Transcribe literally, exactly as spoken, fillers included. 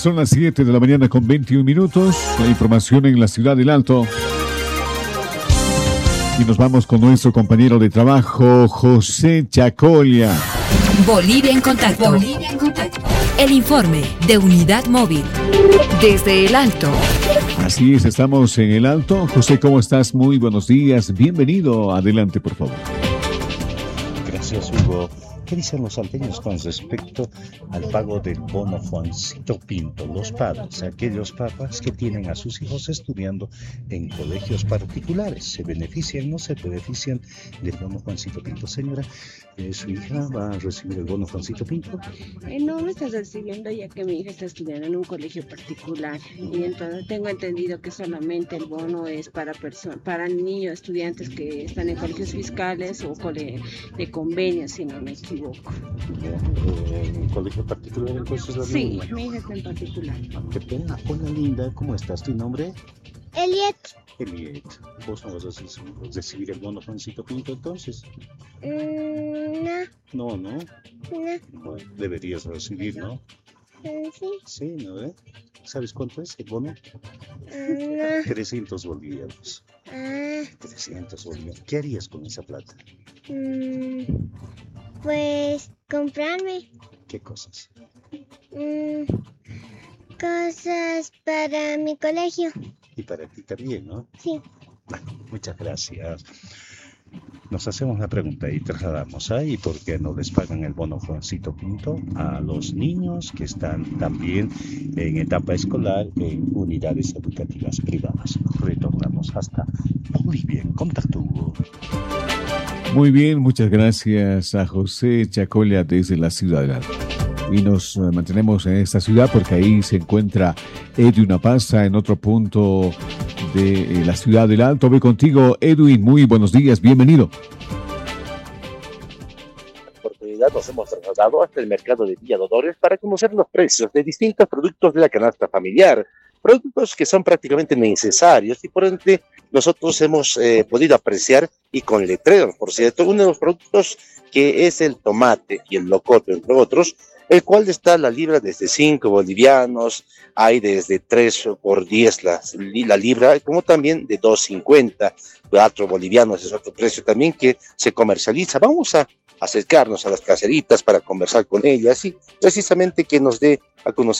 Son las siete de la mañana con veintiún minutos. La información en la ciudad del Alto. Y nos vamos con nuestro compañero de trabajo, José Chacolia. Bolivia en contacto. Bolivia en contacto. El informe de Unidad Móvil. Desde el Alto. Así es, estamos en el Alto. José, ¿cómo estás? Muy buenos días. Bienvenido. Adelante, por favor. Gracias, Hugo. ¿Qué dicen los salteños con respecto al pago del bono Juancito Pinto? Los padres, aquellos papás que tienen a sus hijos estudiando en colegios particulares, ¿se benefician o no se benefician del bono Juancito Pinto? Señora, eh, ¿su hija va a recibir el bono Juancito Pinto? Eh, no me está recibiendo, ya que mi hija está estudiando en un colegio particular, y entonces tengo entendido que solamente el bono es para perso- para niños, estudiantes que están en colegios fiscales o cole- de convenio, si no me equivoco. Eh, ¿En colegio particular entonces la Sí, niña? mi hija está en particular. Qué pena. Hola, linda, ¿cómo estás? ¿Tu nombre? Eliet. Eliet. ¿Vos no vas a recibir el bono Juancito Pinto entonces? Mm, no, No, no. no. Bueno, deberías recibir, ¿no? Mm, sí. Sí, ¿no? ¿Eh? ¿Sabes cuánto es el bono? Mm, no. trescientos bolivianos. Ah, trescientos bolivianos. ¿Qué harías con esa plata? mm, pues comprarme ¿Qué cosas? mm, cosas para mi colegio. Y para ti también, ¿no? Sí. Bueno, muchas gracias. Nos hacemos la pregunta y trasladamos ahí por qué no les pagan el bono Juancito Pinto a los niños que están también en etapa escolar en unidades educativas privadas. Retornamos hasta Bolivia en contacto. Muy bien, muchas gracias a José Chacolia desde la ciudad del Alto. Y nos eh, mantenemos en esta ciudad porque ahí se encuentra Edwin Apaza en otro punto de eh, la ciudad del Alto. Voy contigo, Edwin. Muy buenos días, bienvenido. Oportunidad nos hemos trasladado hasta el mercado de Villa Dolores para conocer los precios de distintos productos de la canasta familiar, productos que son prácticamente necesarios y por ende nosotros hemos eh, podido apreciar, y con letreros, por cierto, uno de los productos que es el tomate y el locoto, entre otros, el cual está la libra desde cinco bolivianos, hay desde tres por diez la, la libra, como también de dos cincuenta, cuatro bolivianos es otro precio también que se comercializa. Vamos a acercarnos a las caseritas para conversar con ellas y precisamente que nos dé a conocer